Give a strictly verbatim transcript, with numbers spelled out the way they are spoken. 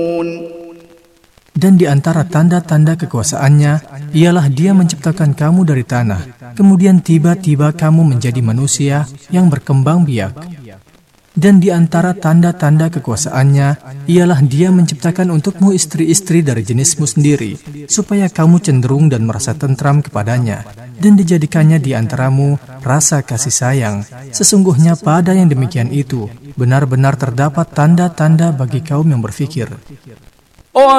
Dan di antara tanda-tanda kekuasaannya, ialah Dia menciptakan kamu dari tanah, kemudian tiba-tiba kamu menjadi manusia yang berkembang biak. Dan di antara tanda-tanda kekuasaannya, ialah Dia menciptakan untukmu istri-istri dari jenismu sendiri, supaya kamu cenderung dan merasa tentram kepadanya, dan dijadikannya di antaramu rasa kasih sayang. Sesungguhnya pada yang demikian itu, benar-benar terdapat tanda-tanda bagi kaum yang berfikir.